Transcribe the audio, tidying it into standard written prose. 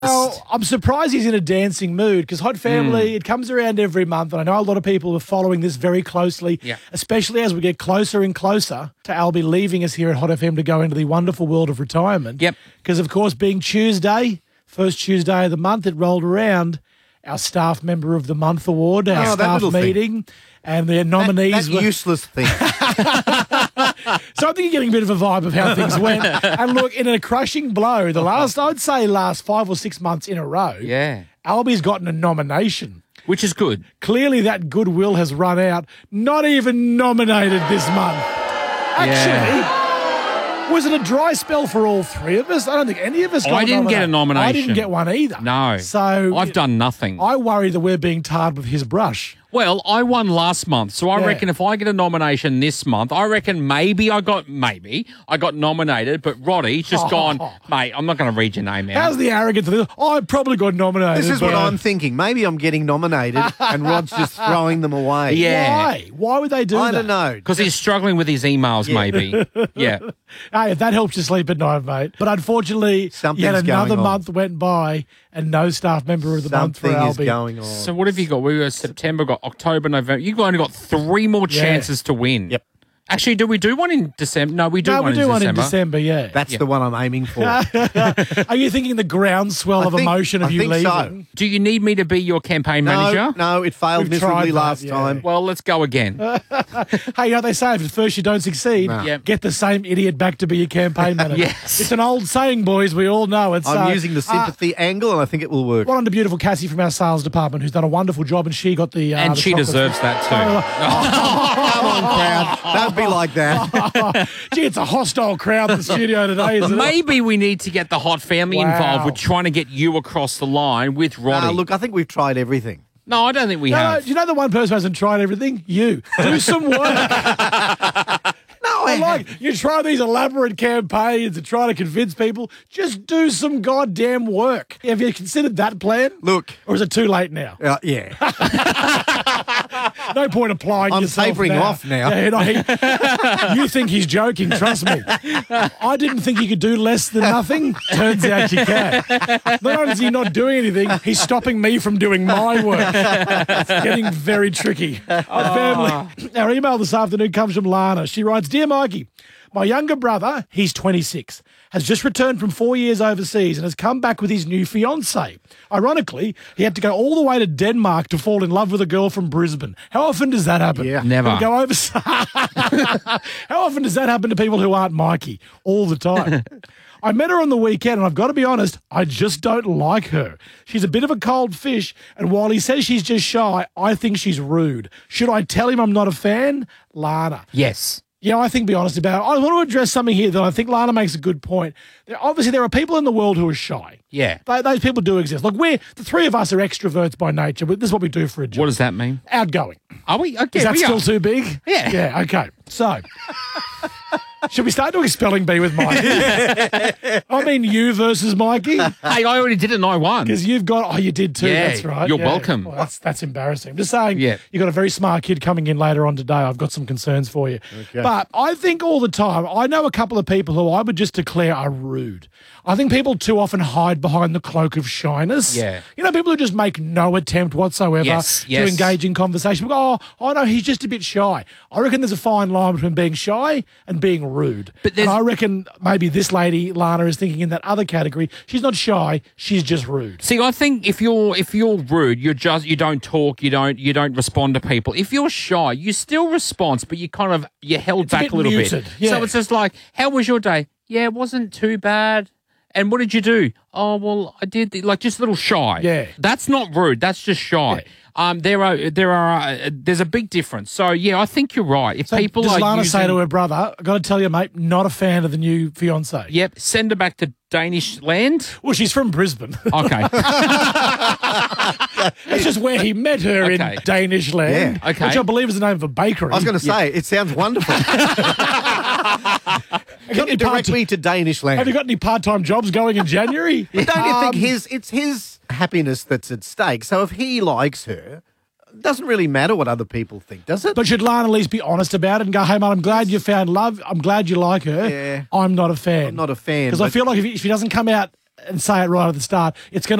Well, I'm surprised he's in a dancing mood because Hot Family, it comes around every month, and I know a lot of people are following this very closely, especially as we get closer and closer to Albie leaving us here at Hot FM to go into the wonderful world of retirement. Yep. Because, of course, being Tuesday, first Tuesday of the month, it rolled around our Staff Member of the Month award, our staff meeting, and their nominees that were useless thing. So I think you're getting a bit of a vibe of how things went. And look, in a crushing blow, I'd say last 5 or 6 months in a row, Albie's gotten a nomination. Which is good. Clearly that goodwill has run out. Not even nominated this month. Actually, was it a dry spell for all three of us? I don't think any of us got I didn't get a nomination. I didn't get one either. No. So I've done nothing. I worry that we're being tarred with his brush. Well, I won last month, so I reckon if I get a nomination this month, I reckon maybe I got nominated, but Roddy's just gone, mate, I'm not going to read your name out. How's the arrogance of this? I probably got nominated. This is what I'm thinking. Maybe I'm getting nominated and Rod's just throwing them away. Yeah. Why? Why would they do that? I don't know. Because he's struggling with his emails, maybe. Yeah. Hey, if that helps you sleep at night, mate. But unfortunately, yet another month went by and no Staff Member of the Month for Albie. Something is going on. So what have you got? We got September, got October, November. You've only got 3 more chances to win. Yep. Actually, do we do one in December? No, we do one in December. No, we do one in December, yeah. That's the one I'm aiming for. Are you thinking the groundswell of emotion of you leaving? So. Do you need me to be your campaign manager? No, it failed miserably last time. Well, let's go again. Hey, you know what they say, if at first you don't succeed, get the same idiot back to be your campaign manager. Yes. It's an old saying, boys. We all know it. I'm using the sympathy angle, and I think it will work. Well done to beautiful Cassie from our sales department, who's done a wonderful job, and she got the... and the she deserves that too. Come on, crowd. Don't be like that. Gee, it's a hostile crowd in the studio today, isn't it? Maybe we need to get the Hot Family involved with trying to get you across the line with Roddy. Look, I think we've tried everything. No, I don't think we have. Do you know the one person who hasn't tried everything? You. Do some work. You try these elaborate campaigns and try to convince people. Just do some goddamn work. Have you considered that plan? Look. Or is it too late now? Yeah. No point applying I'm yourself tapering now. off now. Yeah, you think he's joking, trust me. I didn't think you could do less than nothing. Turns out you can. Not only is he not doing anything, he's stopping me from doing my work. It's getting very tricky. Family. Our email this afternoon comes from Lana. She writes, Dear Mikey, my younger brother, he's 26, has just returned from 4 years overseas and has come back with his new fiancée. Ironically, he had to go all the way to Denmark to fall in love with a girl from Brisbane. How often does that happen? Yeah. Never. Go overseas. How often does that happen to people who aren't Mikey? All the time. I met her on the weekend, and I've got to be honest, I just don't like her. She's a bit of a cold fish, and while he says she's just shy, I think she's rude. Should I tell him I'm not a fan? Lana. Yes. Yeah, I think be honest about it. I want to address something here that I think Lana makes a good point. Obviously, there are people in the world who are shy. Yeah. Those people do exist. Look, the three of us are extroverts by nature. This is what we do for a job. What does that mean? Outgoing. Are we? Okay, is that still too big? Yeah. Yeah, okay. So... should we start doing spelling bee with Mikey? I mean you versus Mikey. Hey, I already did it and I won. Because you've got... Oh, you did too. Yeah, that's right. you're welcome. Well, that's embarrassing. I'm just saying, you've got a very smart kid coming in later on today. I've got some concerns for you. Okay. But I think all the time, I know a couple of people who I would just declare are rude. I think people too often hide behind the cloak of shyness. Yeah. You know, people who just make no attempt whatsoever to engage in conversation. Oh, no, he's just a bit shy. I reckon there's a fine line between being shy and being rude. And I reckon maybe this lady, Lana, is thinking in that other category. She's not shy, she's just rude. See, I think if you're rude, you don't talk, you don't respond to people. If you're shy, you still respond, but you're held back a little muted. bit. Yeah. So it's just like, how was your day? Yeah, it wasn't too bad. And what did you do? Oh, well, I did just a little shy. Yeah. That's not rude. That's just shy. Yeah. There's a big difference. So yeah, I think you're right. If people does are Lana say to her brother, I've got to tell you, mate, not a fan of the new fiancé. Yep, send her back to Danish land. Well, she's from Brisbane. Okay. It's just where he met her in Danish land. Yeah. Okay. Which I believe is the name of a bakery. I was going to say, it sounds wonderful. Can you direct me to Danish land? Have you got any part-time jobs going in January? But don't you think it's his happiness that's at stake? So if he likes her, it doesn't really matter what other people think, does it? But should Lana at least be honest about it and go, hey, man, I'm glad you found love. I'm glad you like her. Yeah. I'm not a fan. I'm not a fan. Because I feel like if he doesn't come out and say it right at the start. It's going